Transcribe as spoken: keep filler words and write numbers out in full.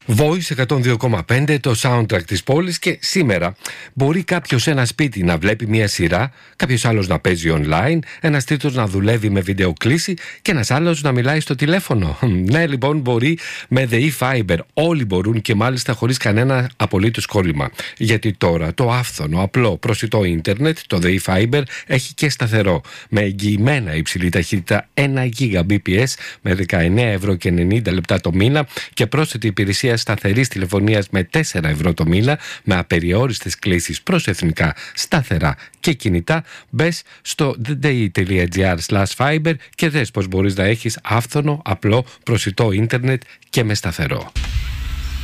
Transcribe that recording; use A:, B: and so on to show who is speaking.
A: Voice εκατόν δύο κόμμα πέντε, το soundtrack της πόλης. Και σήμερα μπορεί κάποιος σε ένα σπίτι να βλέπει μια σειρά, κάποιος άλλος να παίζει online, ένας τρίτος να δουλεύει με βιντεοκλήση και ένας άλλος να μιλάει στο τηλέφωνο. Ναι, λοιπόν, μπορεί με The e-Fiber. Όλοι μπορούν και μάλιστα χωρίς κανένα απολύτως κόλλημα. Γιατί τώρα το άφθονο, απλό, προσιτό ίντερνετ, το The e-Fiber, έχει και σταθερό. Με εγγυημένα υψηλή ταχύτητα ένα Gbps με δεκαεννέα ευρώ και ενενήντα λεπτά το μήνα και πρόσθετη υπηρεσία σταθερής τηλεφωνίας με τέσσερα ευρώ το μήνα, με απεριόριστες κλήσεις προς εθνικά σταθερά και κινητά. Μπες στο the.gr slash fiber και δες πως μπορείς να έχεις άφθονο, απλό, προσιτό ίντερνετ και με σταθερό.